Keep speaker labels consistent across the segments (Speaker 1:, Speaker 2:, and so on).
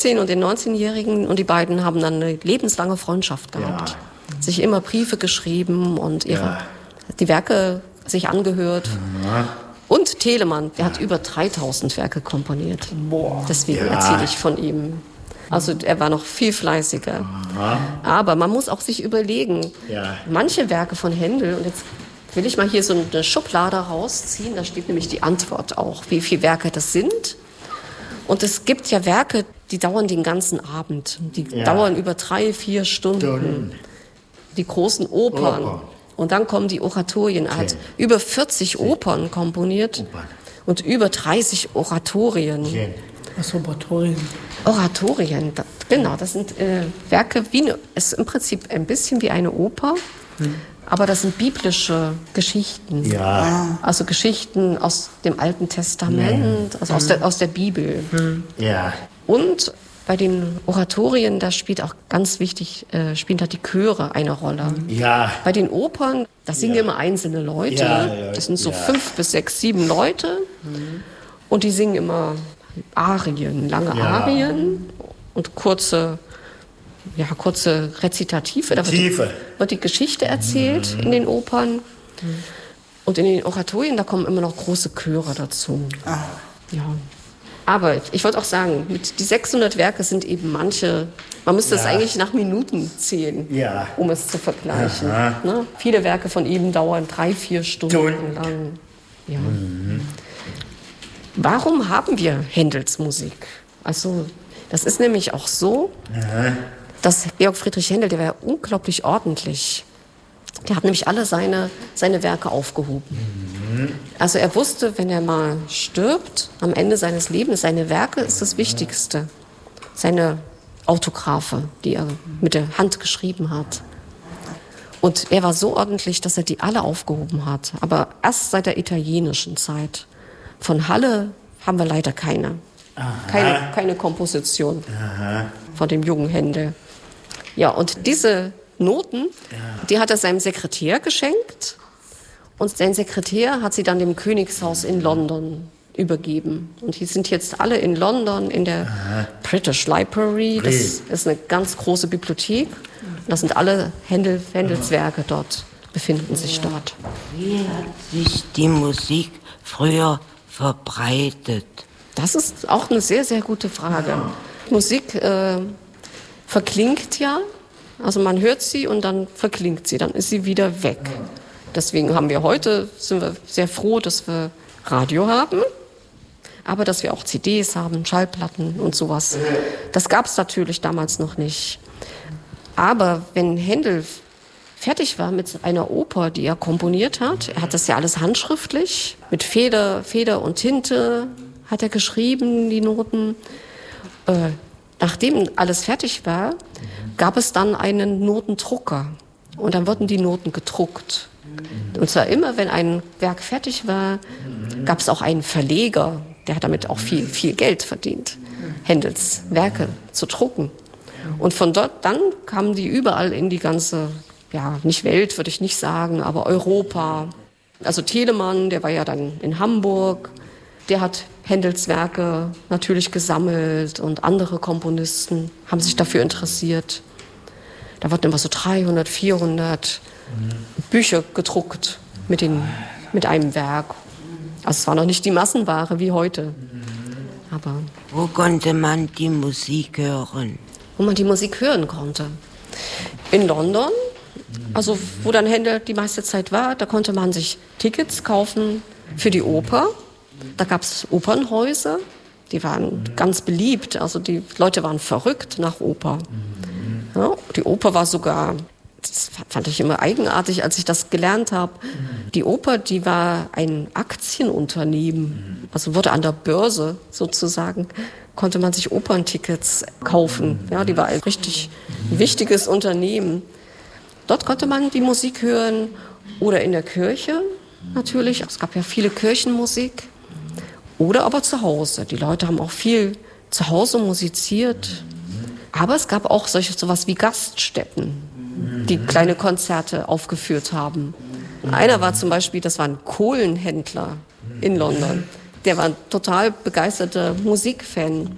Speaker 1: 10- und den 19-Jährigen, und die beiden haben dann eine lebenslange Freundschaft gehabt. Ja. Sich immer Briefe geschrieben und die Werke sich angehört. Ja. Und Telemann, der hat über 3000 Werke komponiert. Boah. Deswegen erzähle ich von ihm. Also er war noch viel fleißiger. Aha. Aber man muss auch sich überlegen, manche Werke von Händel, und jetzt will ich mal hier so eine Schublade rausziehen, da steht nämlich die Antwort auch, wie viele Werke das sind. Und es gibt ja Werke, die dauern den ganzen Abend. Die dauern über 3-4 Stunden. Die großen Opern. Und dann kommen die Oratorien. Er hat über 40 Opern komponiert und über 30 Oratorien.
Speaker 2: Was Oratorien?
Speaker 1: Oratorien, genau, das sind Werke, es ist im Prinzip ein bisschen wie eine Oper, aber das sind biblische Geschichten. Ja. Also Geschichten aus dem Alten Testament, also aus der Bibel. Ja. Und bei den Oratorien, da spielt auch ganz wichtig, spielen da die Chöre eine Rolle. Ja. Bei den Opern, da singen immer einzelne Leute, das sind so 5 bis 6, 7 Leute, und die singen immer Arien, lange Arien und kurze Rezitative. Da wird die Geschichte erzählt in den Opern. Und in den Oratorien, da kommen immer noch große Chöre dazu. Ja. Aber ich wollte auch sagen, die 600 Werke sind eben manche, man müsste es eigentlich nach Minuten zählen, um es zu vergleichen. Ne? Viele Werke von ihm dauern 3-4 Stunden lang. Ja. Warum haben wir Händels Musik? Also, das ist nämlich auch so, dass Georg Friedrich Händel, der war ja unglaublich ordentlich. Der hat nämlich alle seine Werke aufgehoben. Also er wusste, wenn er mal stirbt, am Ende seines Lebens, seine Werke ist das Wichtigste. Seine Autographe, die er mit der Hand geschrieben hat. Und er war so ordentlich, dass er die alle aufgehoben hat. Aber erst seit der italienischen Zeit. Von Halle haben wir leider keine Komposition von dem jungen Händel. Ja, und diese Noten, die hat er seinem Sekretär geschenkt. Und sein Sekretär hat sie dann dem Königshaus in London übergeben. Und die sind jetzt alle in London in der British Library. Das ist eine ganz große Bibliothek. Und das sind alle Händels Werke dort, befinden sich dort.
Speaker 3: Wie hat sich die Musik früher verbreitet?
Speaker 1: Das ist auch eine sehr, sehr gute Frage. Musik verklingt ja, also man hört sie und dann verklingt sie, dann ist sie wieder weg. Deswegen sind wir sehr froh, dass wir Radio haben, aber dass wir auch CDs haben, Schallplatten und sowas. Das gab es natürlich damals noch nicht. Aber wenn Händel fertig war mit einer Oper, die er komponiert hat. Er hat das ja alles handschriftlich, mit Feder und Tinte hat er geschrieben, die Noten. Nachdem alles fertig war, gab es dann einen Notendrucker. Und dann wurden die Noten gedruckt. Und zwar immer, wenn ein Werk fertig war, gab es auch einen Verleger, der hat damit auch viel Geld verdient, Händels Werke zu drucken. Und von dort dann kamen die überall in die ganze, nicht Welt, würde ich nicht sagen, aber Europa. Also Telemann, der war ja dann in Hamburg, der hat Händels Werke natürlich gesammelt und andere Komponisten haben sich dafür interessiert. Da wurden immer so 300, 400 Bücher gedruckt mit einem Werk. Also es war noch nicht die Massenware wie heute. Aber
Speaker 3: wo konnte man die Musik hören?
Speaker 1: Wo man die Musik hören konnte. In London, also wo dann Händel die meiste Zeit war, da konnte man sich Tickets kaufen für die Oper. Da gab es Opernhäuser, die waren ganz beliebt. Also die Leute waren verrückt nach Oper. Ja, die Oper war sogar, das fand ich immer eigenartig, als ich das gelernt habe. Die Oper, die war ein Aktienunternehmen, also wurde an der Börse sozusagen, konnte man sich Operntickets kaufen. Ja, die war ein richtig wichtiges Unternehmen. Dort konnte man die Musik hören oder in der Kirche natürlich. Es gab ja viele Kirchenmusik oder aber zu Hause. Die Leute haben auch viel zu Hause musiziert. Aber es gab auch sowas wie Gaststätten, die kleine Konzerte aufgeführt haben. Einer war zum Beispiel, das war ein Kohlenhändler in London. Der war ein total begeisterter Musikfan.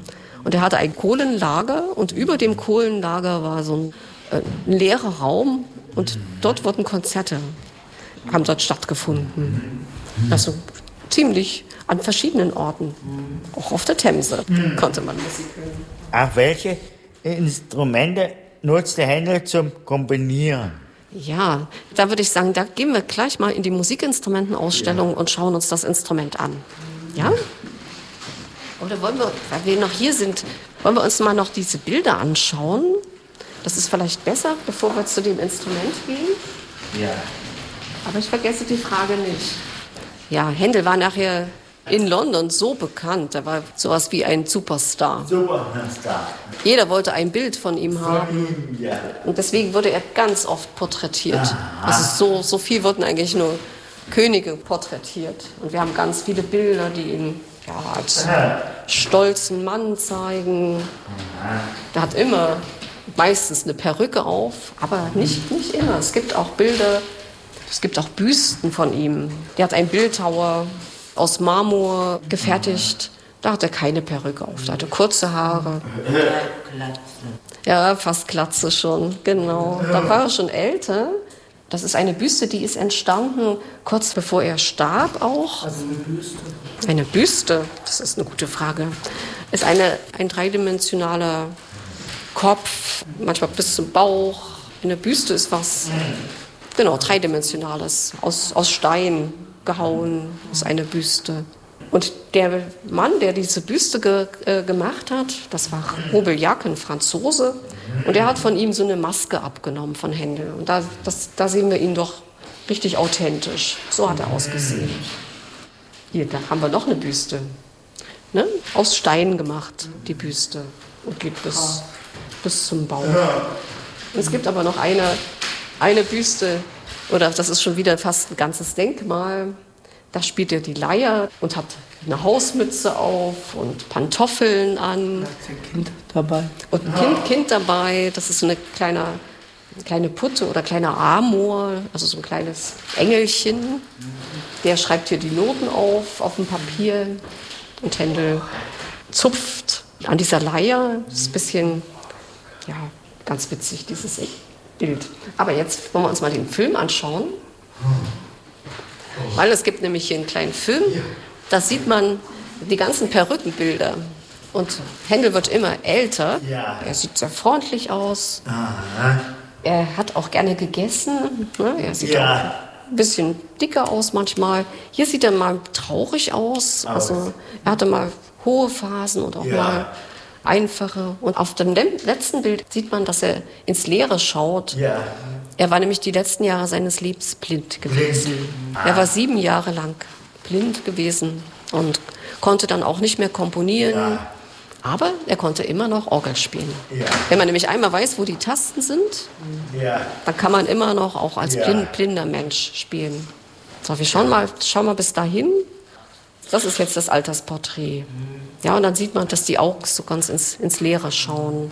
Speaker 1: Und er hatte ein Kohlenlager und über dem Kohlenlager war so ein leerer Raum und dort wurden Konzerte, haben dort stattgefunden. Also ziemlich an verschiedenen Orten. Auch auf der Themse konnte man Musik hören.
Speaker 4: Ach, welche Instrumente nutzte Händel zum Kombinieren?
Speaker 1: Ja, da würde ich sagen, da gehen wir gleich mal in die Musikinstrumentenausstellung und schauen uns das Instrument an. Ja? Oder wollen wir, weil wir noch hier sind, wollen wir uns mal noch diese Bilder anschauen? Das ist vielleicht besser, bevor wir zu dem Instrument gehen.
Speaker 4: Ja.
Speaker 1: Aber ich vergesse die Frage nicht. Ja, Händel war nachher in London so bekannt. Er war sowas wie ein Superstar.
Speaker 4: Superstar.
Speaker 1: Jeder wollte ein Bild von ihm haben.
Speaker 4: Ja.
Speaker 1: Und deswegen wurde er ganz oft porträtiert. Also so viel wurden eigentlich nur Könige porträtiert. Und wir haben ganz viele Bilder, die ihn als stolzen Mann zeigen. Der hat immer meistens eine Perücke auf, aber nicht immer. Es gibt auch Bilder, es gibt auch Büsten von ihm. Der hat einen Bildhauer aus Marmor gefertigt. Da hat er keine Perücke auf, da hatte kurze Haare. Ja, fast Glatze schon, genau. Da war er schon älter. Das ist eine Büste, die ist entstanden kurz bevor er starb auch.
Speaker 2: Also eine Büste.
Speaker 1: Eine Büste, das ist eine gute Frage. Ist ein dreidimensionaler Kopf, manchmal bis zum Bauch. Eine Büste ist was, genau, dreidimensionales, aus Stein gehauen, ist eine Büste. Und der Mann, der diese Büste gemacht hat, das war Roubilliac, ein Franzose. Und der hat von ihm so eine Maske abgenommen von Händel. Und da sehen wir ihn doch richtig authentisch. So hat er ausgesehen. Hier, da haben wir noch eine Büste. Ne? Aus Stein gemacht, die Büste. Und geht bis zum Bauch. Und es gibt aber noch eine Büste, oder das ist schon wieder fast ein ganzes Denkmal. Da spielt er die Leier und hat eine Hausmütze auf und Pantoffeln an.
Speaker 2: Da ist ein Kind dabei.
Speaker 1: Und ein Kind dabei. Das ist so eine kleine Putte oder kleiner Amor, also so ein kleines Engelchen. Der schreibt hier die Noten auf dem Papier. Und Händel zupft an dieser Leier. Das ist ein bisschen, ja, ganz witzig, dieses Bild. Aber jetzt wollen wir uns mal den Film anschauen. Weil es gibt nämlich hier einen kleinen Film, da sieht man die ganzen Perückenbilder. Und Händel wird immer älter. Er sieht sehr freundlich aus. Er hat auch gerne gegessen. Ne? Er sieht auch ein bisschen dicker aus manchmal. Hier sieht er mal traurig aus. Also er hatte mal hohe Phasen und auch mal einfache. Und auf dem letzten Bild sieht man, dass er ins Leere schaut. Er war nämlich die letzten Jahre seines Lebens blind gewesen. Er war 7 Jahre lang blind gewesen und konnte dann auch nicht mehr komponieren. Aber er konnte immer noch Orgel spielen. Wenn man nämlich einmal weiß, wo die Tasten sind, dann kann man immer noch auch als blinder Mensch spielen. So, wir schauen mal bis dahin. Das ist jetzt das Altersporträt. Ja, und dann sieht man, dass die Augen so ganz ins Leere schauen.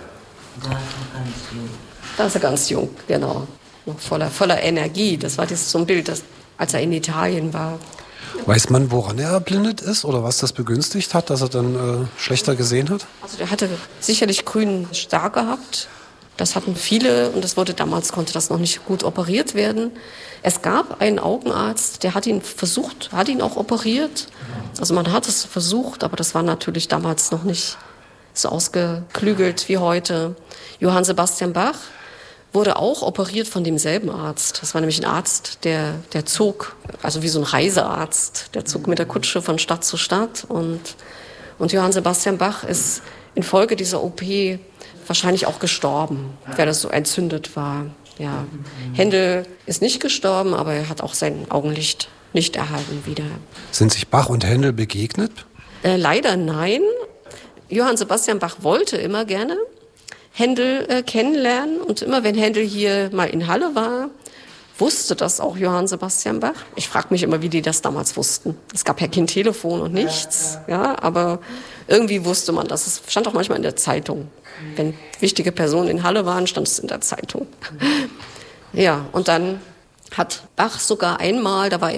Speaker 1: Da ist er ganz jung, genau. Noch voller Energie. Das war so ein Bild, als er in Italien war.
Speaker 5: Weiß man, woran er erblindet ist oder was das begünstigt hat, dass er dann schlechter gesehen hat?
Speaker 1: Also der hatte sicherlich grünen Star gehabt. Das hatten viele und konnte das noch nicht gut operiert werden. Es gab einen Augenarzt, der hat ihn auch operiert. Also man hat es versucht, aber das war natürlich damals noch nicht so ausgeklügelt wie heute. Johann Sebastian Bach wurde auch operiert von demselben Arzt. Das war nämlich ein Arzt, der zog, also wie so ein Reisearzt, der zog mit der Kutsche von Stadt zu Stadt. Und Johann Sebastian Bach ist infolge dieser OP wahrscheinlich auch gestorben, weil das so entzündet war. Ja. Händel ist nicht gestorben, aber er hat auch sein Augenlicht nicht erhalten wieder.
Speaker 5: Sind sich Bach und Händel begegnet?
Speaker 1: Leider nein. Johann Sebastian Bach wollte immer gerne Händel kennenlernen. Und immer wenn Händel hier mal in Halle war, wusste das auch Johann Sebastian Bach. Ich frage mich immer, wie die das damals wussten. Es gab ja kein Telefon und nichts. Ja, aber irgendwie wusste man das. Es stand auch manchmal in der Zeitung. Wenn wichtige Personen in Halle waren, stand es in der Zeitung. Ja, und dann hat Bach sogar einmal, da war er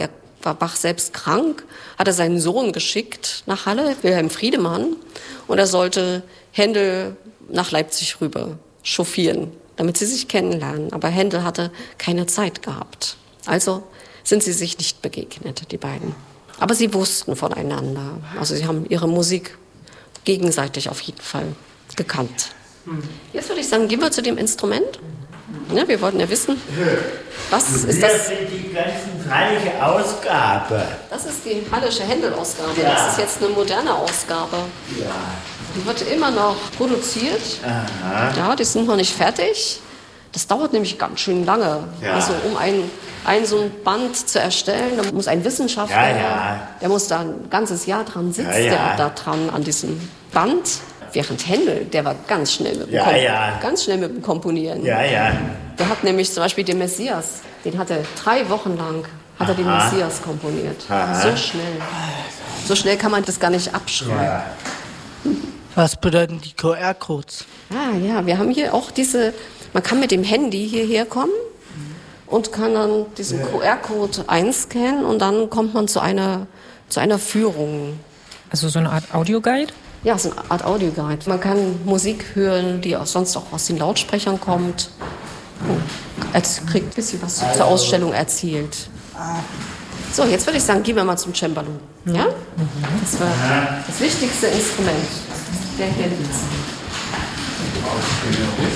Speaker 1: war Bach selbst krank, hat er seinen Sohn geschickt nach Halle, Wilhelm Friedemann, und er sollte Händel nach Leipzig rüber chauffieren, damit sie sich kennenlernen. Aber Händel hatte keine Zeit gehabt. Also sind sie sich nicht begegnet, die beiden. Aber sie wussten voneinander. Also sie haben ihre Musik gegenseitig auf jeden Fall gekannt. Jetzt würde ich sagen, gehen wir zu dem Instrument. Ja, wir wollten ja wissen, was ist das?
Speaker 4: Hier sind die ganzen freiliche Ausgabe.
Speaker 1: Das ist die hallische Händel-Ausgabe.
Speaker 4: Ja.
Speaker 1: Das ist jetzt eine moderne Ausgabe.
Speaker 4: Ja.
Speaker 1: Die wird immer noch produziert.
Speaker 4: Aha.
Speaker 1: Ja, die sind noch nicht fertig. Das dauert nämlich ganz schön lange.
Speaker 4: Ja.
Speaker 1: Also um ein so ein Band zu erstellen, da muss ein Wissenschaftler, der muss da ein ganzes Jahr dran sitzen, der da dran an diesem Band. Während Händel, der war ganz schnell mit dem ganz schnell mit dem Komponieren.
Speaker 4: Ja, ja.
Speaker 1: Der hat nämlich zum Beispiel den Messias, den hat er 3 Wochen lang, hat er den Messias komponiert. So schnell. So schnell kann man das gar nicht abschreiben.
Speaker 4: Ja.
Speaker 2: Was bedeuten die QR-Codes?
Speaker 1: Ja, wir haben hier auch man kann mit dem Handy hierher kommen und kann dann diesen QR-Code einscannen und dann kommt man zu einer Führung.
Speaker 6: Also so eine Art Audioguide?
Speaker 1: Ja, so eine Art Audioguide. Man kann Musik hören, die auch sonst auch aus den Lautsprechern kommt. Kriegt ein bisschen was zur Ausstellung erzählt. So, jetzt würde ich sagen, gehen wir mal zum Cembalo. Ja? Das war das wichtigste Instrument der Händel.